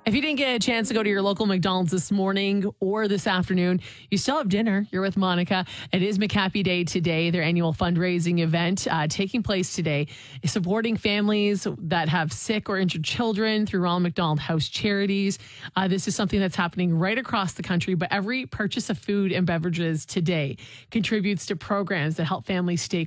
If you didn't get a chance to go to your local McDonald's this morning or this afternoon, you still have dinner. You're with Monica. It is McHappy Day today, their annual fundraising event taking place today, supporting families that have sick or injured children through Ronald McDonald House Charities. This is something that's happening right across the country, but every purchase of food and beverages today contributes to programs that help families stay